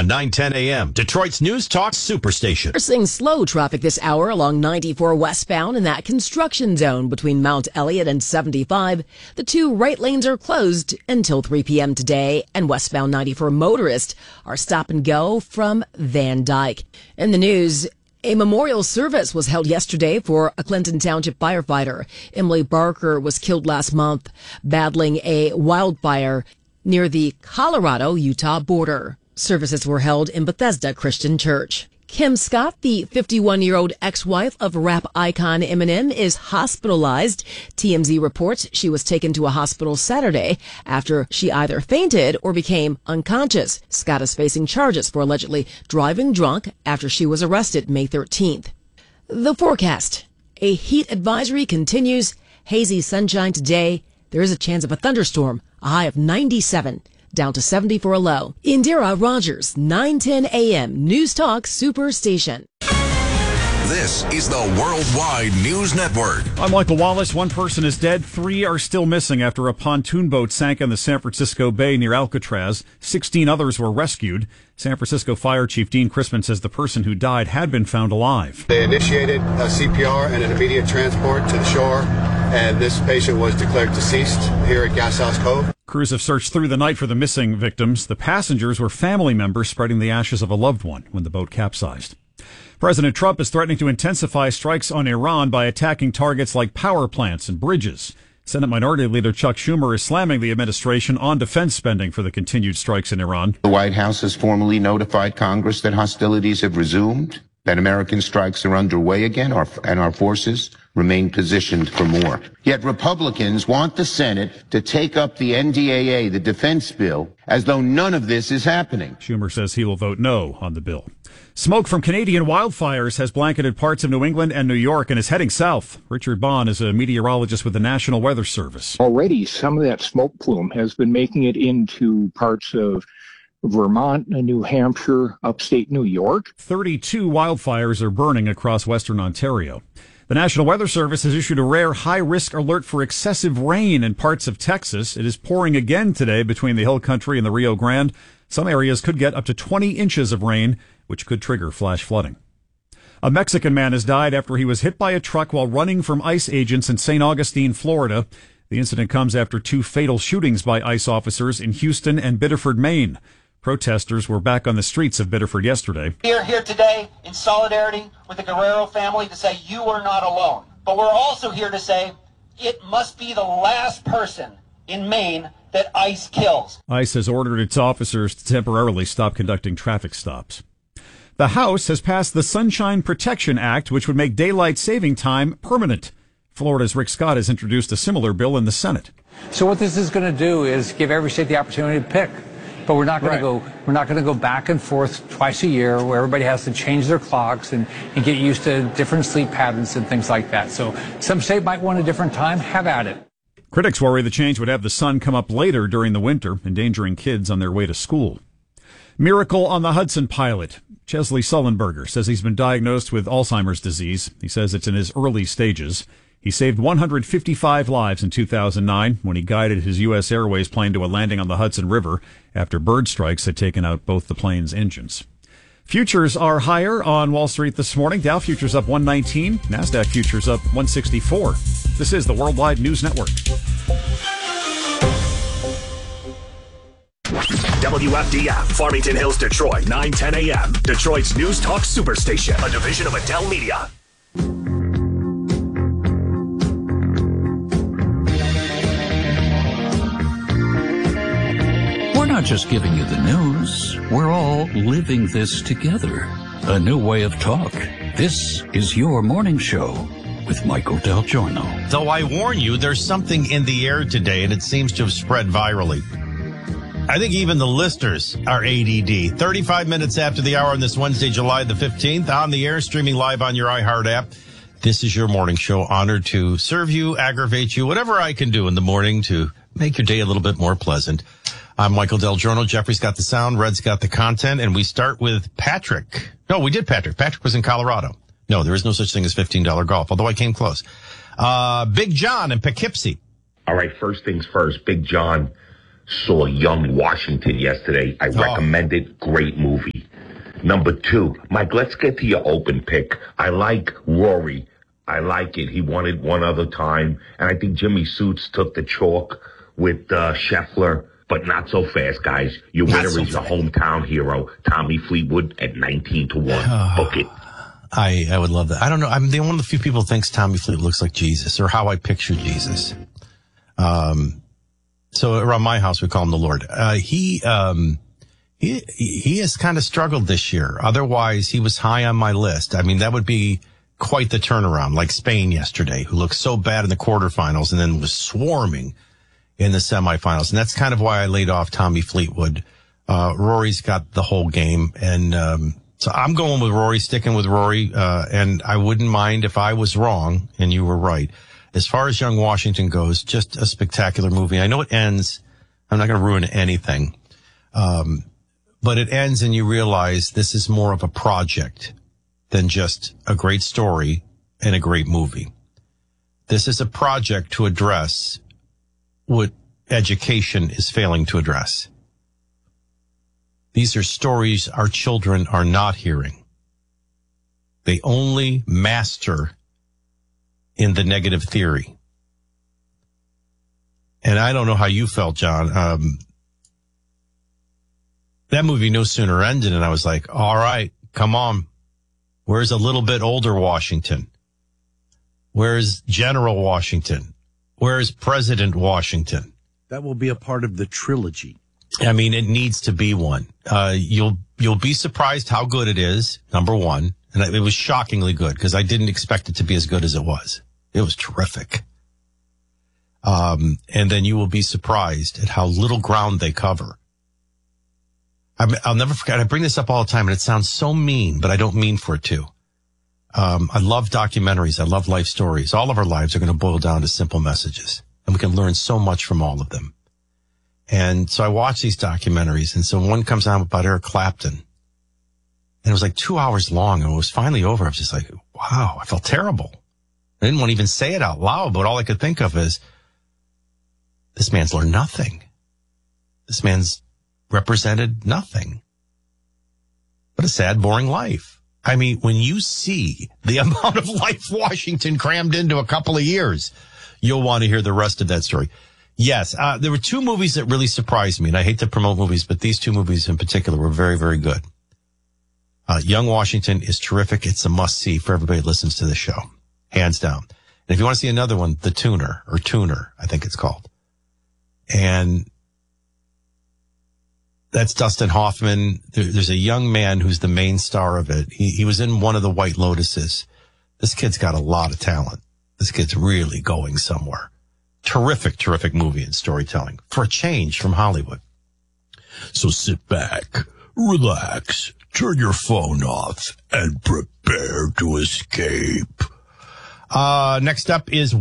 on 910 a.m. Detroit's News Talk Superstation. We're seeing slow traffic this hour along 94 westbound in that construction zone between Mount Elliott and 75. The two right lanes are closed until 3 p.m. today, and westbound 94 motorists are stop and go from Van Dyke. In the news, a memorial service was held yesterday for a Clinton Township firefighter. Emily Barker was killed last month battling a wildfire near the Colorado-Utah border. Services were held in Bethesda Christian Church. Kim Scott, the 51-year-old ex-wife of rap icon Eminem, is hospitalized. TMZ reports she was taken to a hospital Saturday after she either fainted or became unconscious. Scott is facing charges for allegedly driving drunk after she was arrested May 13th. The forecast. A heat advisory continues. Hazy sunshine today. There is a chance of a thunderstorm. A high of 97, down to 70 for a low. Indira Rogers, 910 a.m. News Talk Superstation. This is the Worldwide News Network. I'm Michael Wallace. One person is dead. 3 are still missing after a pontoon boat sank in the San Francisco Bay near Alcatraz. 16 others were rescued. San Francisco Fire Chief Dean Chrisman says the person who died had been found alive. They initiated a CPR and an immediate transport to the shore, and this patient was declared deceased here at Gas House Cove. Crews have searched through the night for the missing victims. The passengers were family members spreading the ashes of a loved one when the boat capsized. President Trump is threatening to intensify strikes on Iran by attacking targets like power plants and bridges. Senate Minority Leader Chuck Schumer is slamming the administration on defense spending for the continued strikes in Iran. The White House has formally notified Congress that hostilities have resumed, that American strikes are underway again, and our forces remain positioned for more. Yet Republicans want the Senate to take up the NDAA, the defense bill, as though none of this is happening. Schumer says he will vote no on the bill. Smoke from Canadian wildfires has blanketed parts of New England and New York and is heading south. Richard Bond is a meteorologist with the National Weather Service. Already, some of that smoke plume has been making it into parts of Vermont, New Hampshire, upstate New York. 32 wildfires are burning across western Ontario. The National Weather Service has issued a rare high-risk alert for excessive rain in parts of Texas. It is pouring again today between the Hill Country and the Rio Grande. Some areas could get up to 20 inches of rain, which could trigger flash flooding. A Mexican man has died after he was hit by a truck while running from ICE agents in St. Augustine, Florida. The incident comes after 2 fatal shootings by ICE officers in Houston and Biddeford, Maine. Protesters were back on the streets of Biddeford yesterday. We are here today in solidarity with the Guerrero family to say you are not alone. But we're also here to say it must be the last person in Maine that ICE kills. ICE has ordered its officers to temporarily stop conducting traffic stops. The House has passed the Sunshine Protection Act, which would make daylight saving time permanent. Florida's Rick Scott has introduced a similar bill in the Senate. So what this is going to do is give every state the opportunity to pick. But we're not going to go back and forth twice a year where everybody has to change their clocks and get used to different sleep patterns and things like that. So some state might want a different time. Have at it. Critics worry the change would have the sun come up later during the winter, endangering kids on their way to school. Miracle on the Hudson pilot. Chesley Sullenberger says he's been diagnosed with Alzheimer's disease. He says it's in his early stages. He saved 155 lives in 2009 when he guided his U.S. Airways plane to a landing on the Hudson River after bird strikes had taken out both the plane's engines. Futures are higher on Wall Street this morning. Dow futures up 119, NASDAQ futures up 164. This is the Worldwide News Network. WFDF, Farmington Hills, Detroit, 910 a.m. Detroit's News Talk Superstation, a division of Adele Media. We're not just giving you the news. We're all living this together. A new way of talk. This is your morning show with Michael Del Giorno. Though I warn you, there's something in the air today, and it seems to have spread virally. I think even the listeners are ADD. 35 minutes after the hour on this Wednesday, July the 15th, on the air, streaming live on your iHeart app. This is your morning show. Honored to serve you, aggravate you, whatever I can do in the morning to make your day a little bit more pleasant. I'm Michael Del Giorno. Jeffrey's got the sound. Red's got the content. And we start with Patrick. No, we did Patrick. Patrick was in Colorado. No, there is no such thing as $15 golf, although I came close. Big John in Poughkeepsie. All right, first things first. Big John saw Young Washington yesterday. I recommend it. Great movie. Number 2, Mike, let's get to your open pick. I like Rory. I like it. He won it one other time. And I think Jimmy Suits took the chalk with Scheffler, but not so fast, guys. Your winner is your hometown hero, Tommy Fleetwood, at 19-1. Book it. I would love that. I don't know. I'm one of the few people who thinks Tommy Fleetwood looks like Jesus, or how I picture Jesus. So around my house, we call him the Lord. He has kind of struggled this year. Otherwise, he was high on my list. I mean, that would be quite the turnaround, like Spain yesterday, who looked so bad in the quarterfinals and then was swarming in the semifinals. And that's kind of why I laid off Tommy Fleetwood. Rory's got the whole game. And, so I'm going with Rory, sticking with Rory. And I wouldn't mind if I was wrong and you were right. As far as Young Washington goes, just a spectacular movie. I know it ends. I'm not going to ruin anything. But it ends and you realize this is more of a project than just a great story and a great movie. This is a project to address what education is failing to address. These are stories our children are not hearing. They only master in the negative theory. And I don't know how you felt, John. That movie no sooner ended and I was like, all right, come on. Where's a little bit older Washington? Where's General Washington? Where's President Washington? That will be a part of the trilogy. I mean, it needs to be one. You'll be surprised how good it is, number one. And it was shockingly good because I didn't expect it to be as good as it was. It was terrific. And then you will be surprised at how little ground they cover. I'll never forget. I bring this up all the time and it sounds so mean, but I don't mean for it to. I love documentaries. I love life stories. All of our lives are going to boil down to simple messages and we can learn so much from all of them. And so I watch these documentaries. And so one comes out about Eric Clapton. And it was like 2 hours long. And it was finally over. I was just like, wow, I felt terrible. I didn't want to even say it out loud, but all I could think of is, this man's learned nothing. This man's represented nothing. What a sad, boring life. I mean, when you see the amount of life Washington crammed into a couple of years, you'll want to hear the rest of that story. Yes, there were 2 movies that really surprised me, and I hate to promote movies, but these 2 movies in particular were very, very good. Young Washington is terrific. It's a must-see for everybody that listens to this show, hands down. And if you want to see another one, The Tuner, I think it's called. And that's Dustin Hoffman. There's a young man who's the main star of it. He was in one of the White Lotuses. This kid's got a lot of talent. This kid's really going somewhere. Terrific, terrific movie and storytelling for a change from Hollywood. So sit back, relax, turn your phone off, and prepare to escape. Next up is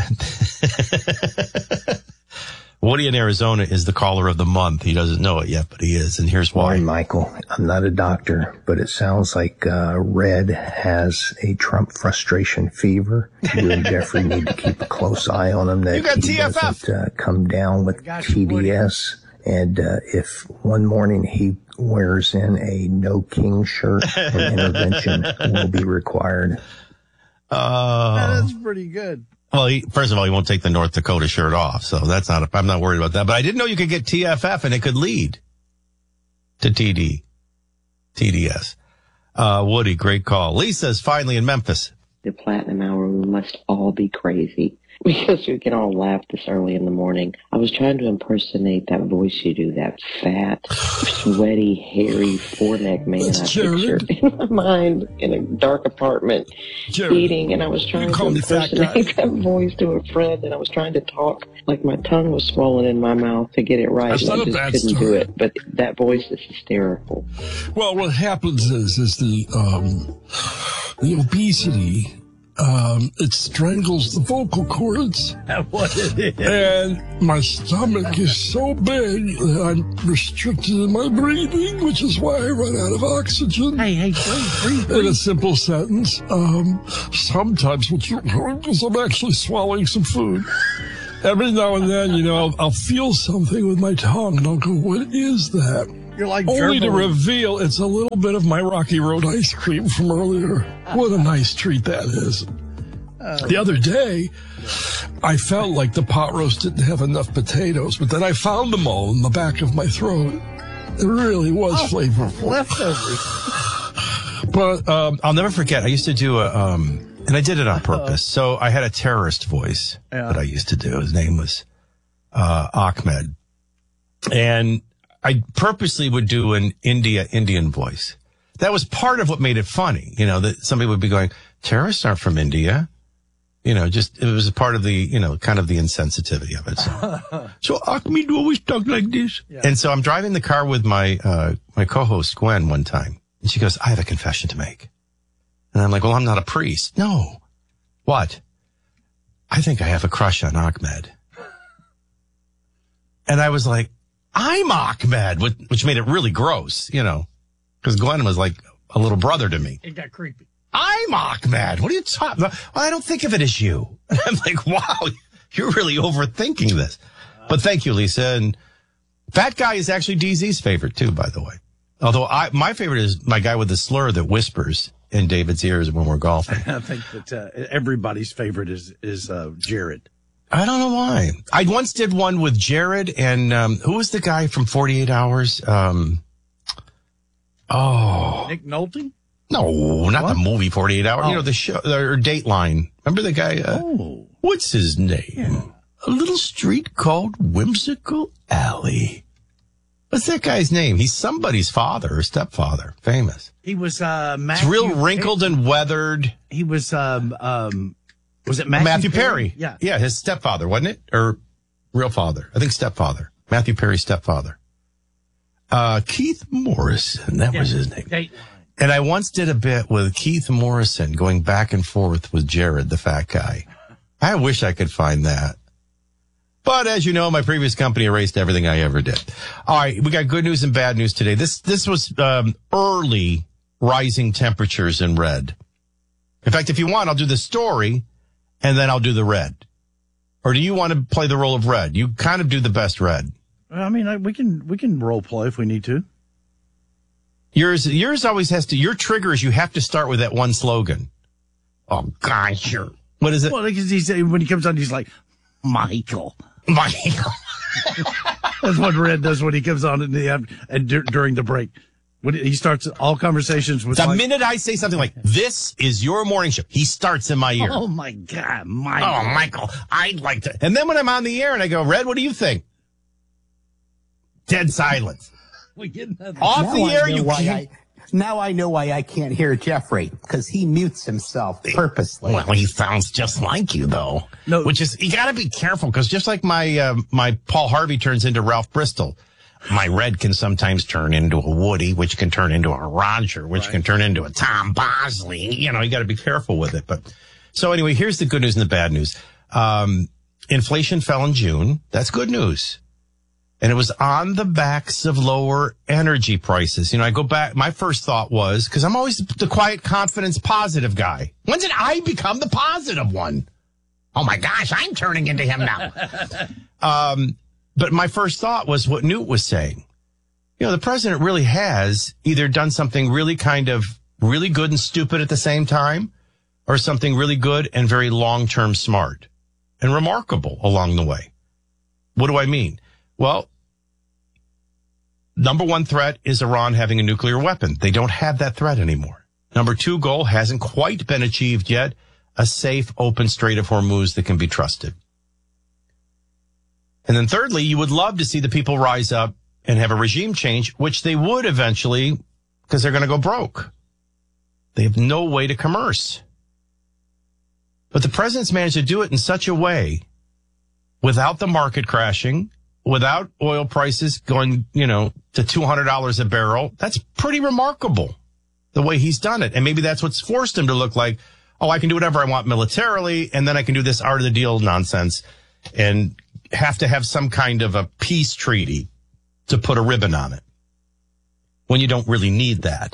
Woody in Arizona is the caller of the month. He doesn't know it yet, but he is, and here's why. Morning, Michael. I'm not a doctor, but it sounds like Red has a Trump frustration fever. You and Jeffrey need to keep a close eye on him that he doesn't come down with TDS. And if one morning he wears in a No King shirt, an intervention will be required. That's pretty good. Well, first of all, he won't take the North Dakota shirt off, so that's I'm not worried about that. But I didn't know you could get TFF and it could lead to TDS. Woody, great call. Lisa's finally in Memphis. The Platinum Hour, we must all be crazy because we can all laugh this early in the morning. I was trying to impersonate that voice you do, that fat, sweaty, hairy, four-neck man I pictured in my mind in a dark apartment eating, and I was trying to impersonate that voice to a friend, and I was trying to talk like my tongue was swollen in my mouth to get it right, and I just couldn't do it. But that voice is hysterical. Well, what happens is the obesity, it strangles the vocal cords. What it is. And my stomach is so big that I'm restricted in my breathing, which is why I run out of oxygen. Hey, breathe. In a simple sentence, sometimes because I'm actually swallowing some food. Every now and then, I'll feel something with my tongue and I'll go, what is that? You're like only to gerbil. reveal it's a little bit of my Rocky Road ice cream from earlier. What a nice treat that is. The other day, I felt like the pot roast didn't have enough potatoes, but then I found them all in the back of my throat. It really was flavorful. Leftovers. But I'll never forget. I used to do and I did it on purpose. So I had a terrorist voice that I used to do. His name was Ahmed, and I purposely would do an Indian voice. That was part of what made it funny. You know, that somebody would be going, terrorists aren't from India. You know, just, it was a part of the, you know, kind of the insensitivity of it. So Ahmed always talked like this. Yeah. And so I'm driving the car with my co-host Gwen one time. And she goes, I have a confession to make. And I'm like, well, I'm not a priest. No. What? I think I have a crush on Ahmed. And I was like, I'm Ahmed, which made it really gross, you know, because Glenn was like a little brother to me. It got creepy. I'm Ahmed. What are you talking about? Well, I don't think of it as you. I'm like, wow, you're really overthinking this. But thank you, Lisa. And Fat Guy is actually DZ's favorite, too, by the way. Although my favorite is my guy with the slur that whispers in David's ears when we're golfing. I think that everybody's favorite is Jared. I don't know why. I once did one with Jared and who was the guy from 48 Hours? Nick Nolte? No, not the movie 48 Hours. Oh. You know, the show, or Dateline. Remember the guy? What's his name? Yeah. A little street called Whimsical Alley. What's that guy's name? He's somebody's father or stepfather. Famous. He was It's real wrinkled and weathered. He was it Matthew Perry? Yeah. Yeah, his stepfather, wasn't it? Or real father? I think stepfather. Matthew Perry's stepfather. Keith Morrison. That was his name. Dateline. And I once did a bit with Keith Morrison going back and forth with Jared, the fat guy. I wish I could find that. But as you know, my previous company erased everything I ever did. All right, we got good news and bad news today. This was early rising temperatures in red. In fact, if you want, I'll do the story and then I'll do the red. Or do you want to play the role of red? You kind of do the best red. I mean, we can role play if we need to. Yours always has to, your trigger is you have to start with that one slogan. Oh, gosh, what is it? Well, because when he comes on, he's like, Michael. That's what Red does when he comes on during the break. When he starts all conversations with the minute I say something like, this is your morning show, he starts in my ear. Oh, my God, Michael. Oh, Michael, I'd like to. And then when I'm on the air and I go, Red, what do you think? Dead silence. We get nothing. Off the air, you can't. Now I know why I can't hear Jeffrey, because he mutes himself purposely. Well, he sounds just like you, though. No. Which is, you gotta be careful, because just like my Paul Harvey turns into Ralph Bristol, my Red can sometimes turn into a Woody, which can turn into a Roger, which can turn into a Tom Bosley. You know, you gotta be careful with it. But so anyway, here's the good news and the bad news. Inflation fell in June. That's good news. And it was on the backs of lower energy prices. You know, I go back, my first thought was, because I'm always the quiet, confidence, positive guy. When did I become the positive one? Oh my gosh, I'm turning into him now. But my first thought was what Newt was saying. You know, the president really has either done something really kind of really good and stupid at the same time, or something really good and very long-term smart and remarkable along the way. What do I mean? Well, number one threat is Iran having a nuclear weapon. They don't have that threat anymore. Number two goal hasn't quite been achieved yet, a safe, open Strait of Hormuz that can be trusted. And then thirdly, you would love to see the people rise up and have a regime change, which they would eventually, because they're going to go broke. They have no way to commerce. But the president's managed to do it in such a way without the market crashing, without oil prices going, you know, to $200 a barrel. That's pretty remarkable, the way he's done it. And maybe that's what's forced him to look like, oh, I can do whatever I want militarily, and then I can do this art of the deal nonsense and have to have some kind of a peace treaty to put a ribbon on it when you don't really need that.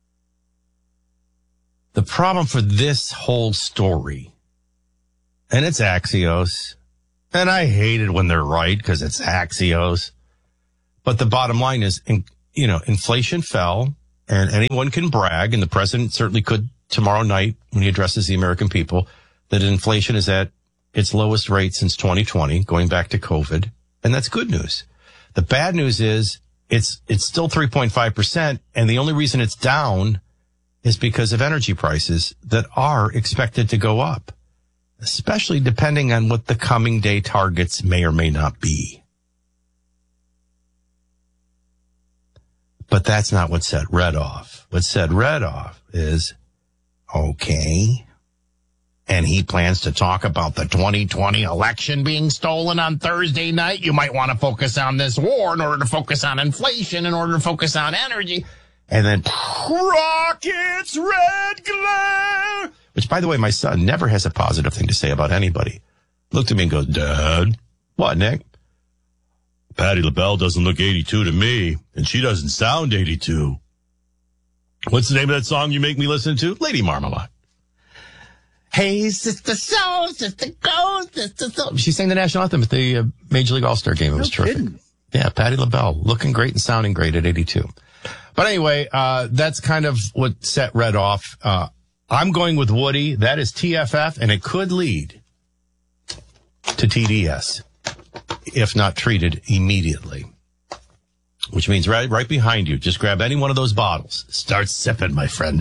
The problem for this whole story, and it's Axios, and I hate it when they're right because it's Axios. But the bottom line is inflation fell, and anyone can brag, and the president certainly could tomorrow night when he addresses the American people, that inflation is at its lowest rate since 2020, going back to COVID. And that's good news. The bad news is it's still 3.5%. And the only reason it's down is because of energy prices that are expected to go up, especially depending on what the coming day targets may or may not be. But that's not what set Red off. What set Red off is, okay, and he plans to talk about the 2020 election being stolen on Thursday night. You might want to focus on this war in order to focus on inflation, in order to focus on energy. And then rockets, red glare, which, by the way, my son never has a positive thing to say about anybody. Looked at me and goes, Dad, what, Nick? Patti LaBelle doesn't look 82 to me, and she doesn't sound 82. What's the name of that song you make me listen to? Lady Marmalade. Hey, sister soul, sister go, sister soul. She sang the national anthem at the Major League All-Star game. It was terrific. Kidding. Yeah, Patti LaBelle, looking great and sounding great at 82. But anyway, that's kind of what set Red off. I'm going with Woody. That is TFF, and it could lead to TDS if not treated immediately. Which means right behind you. Just grab any one of those bottles. Start sipping, my friend.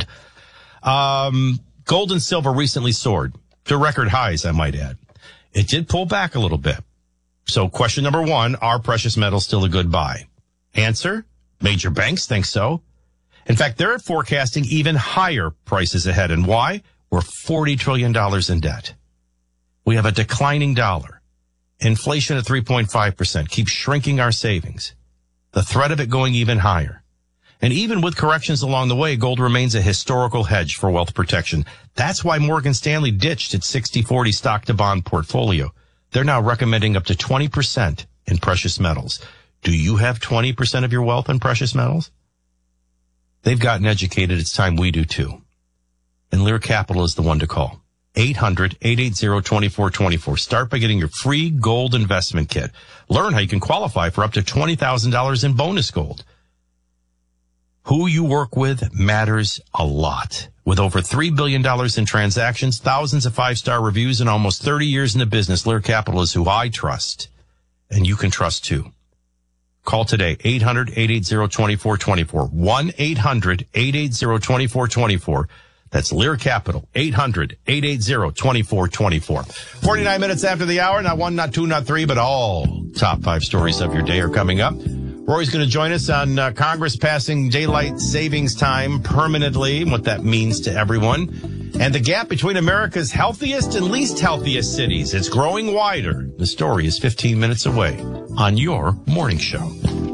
Gold and silver recently soared to record highs, I might add. It did pull back a little bit. So question number one, are precious metals still a good buy? Answer, major banks think so. In fact, they're forecasting even higher prices ahead. And why? We're $40 trillion in debt. We have a declining dollar. Inflation at 3.5% keeps shrinking our savings. The threat of it going even higher. And even with corrections along the way, gold remains a historical hedge for wealth protection. That's why Morgan Stanley ditched its 60-40 stock to bond portfolio. They're now recommending up to 20% in precious metals. Do you have 20% of your wealth in precious metals? They've gotten educated. It's time we do too. And Lear Capital is the one to call. 800-880-2424. Start by getting your free gold investment kit. Learn how you can qualify for up to $20,000 in bonus gold. Who you work with matters a lot. With over $3 billion in transactions, thousands of five-star reviews, and almost 30 years in the business, Lear Capital is who I trust. And you can trust too. Call today, 800-880-2424. 1-800-880-2424. That's Lear Capital, 800-880-2424. 49 minutes after the hour, not one, not two, not three, but all top five stories of your day are coming up. Rory's going to join us on Congress passing daylight savings time permanently, and what that means to everyone. And the gap between America's healthiest and least healthiest cities, it's growing wider. The story is 15 minutes away on your morning show.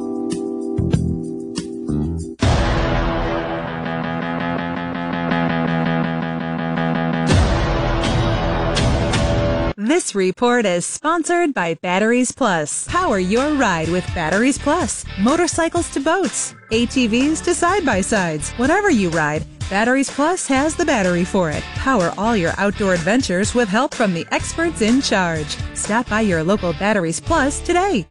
This report is sponsored by Batteries Plus. Power your ride with Batteries Plus. Motorcycles to boats, ATVs to side-by-sides. Whatever you ride, Batteries Plus has the battery for it. Power all your outdoor adventures with help from the experts in charge. Stop by your local Batteries Plus today.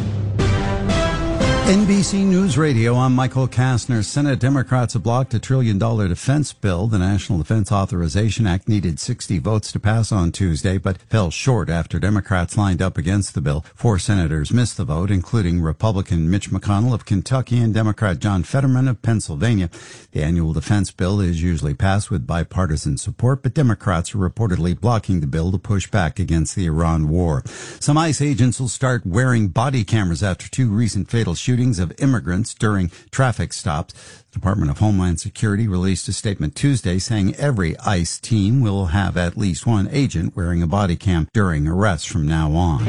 NBC News Radio, I'm Michael Kastner. Senate Democrats have blocked $1 trillion defense bill. The National Defense Authorization Act needed 60 votes to pass on Tuesday, but fell short after Democrats lined up against the bill. 4 senators missed the vote, including Republican Mitch McConnell of Kentucky and Democrat John Fetterman of Pennsylvania. The annual defense bill is usually passed with bipartisan support, but Democrats are reportedly blocking the bill to push back against the Iran war. Some ICE agents will start wearing body cameras after 2 recent fatal shootings of immigrants during traffic stops. The Department of Homeland Security released a statement Tuesday saying every ICE team will have at least one agent wearing a body cam during arrests from now on.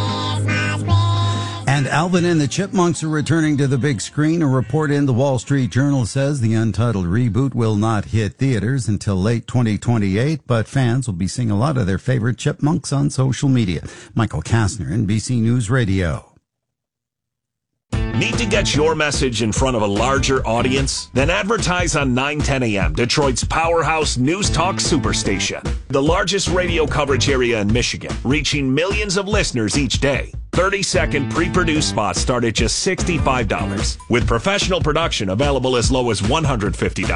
And Alvin and the Chipmunks are returning to the big screen. A report in the Wall Street Journal says the untitled reboot will not hit theaters until late 2028, but fans will be seeing a lot of their favorite chipmunks on social media. Michael Kastner, NBC News Radio. Need to get your message in front of a larger audience? Then advertise on 910 AM, Detroit's powerhouse news talk superstation. The largest radio coverage area in Michigan, reaching millions of listeners each day. 30-second pre-produced spots start at just $65, with professional production available as low as $150.